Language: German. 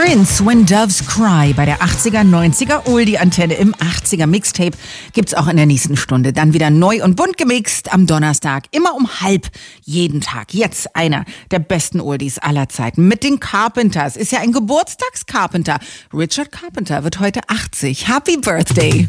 Prince, When Doves Cry bei der 80er, 90er Oldie-Antenne im 80er Mixtape gibt's auch in der nächsten Stunde. Dann wieder neu und bunt gemixt am Donnerstag, immer um 12:30 jeden Tag. Jetzt einer der besten Oldies aller Zeiten mit den Carpenters. Ist ja ein Geburtstagscarpenter. Richard Carpenter wird heute 80. Happy Birthday!